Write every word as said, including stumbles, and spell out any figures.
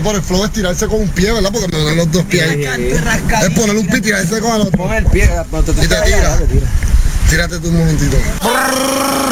por el flow es tirarse con un pie, ¿verdad? Porque me dan los dos pies ahí. Es poner un pie y tirarse con el otro. Pon el pie, y te tira. Tírate tú un momentito.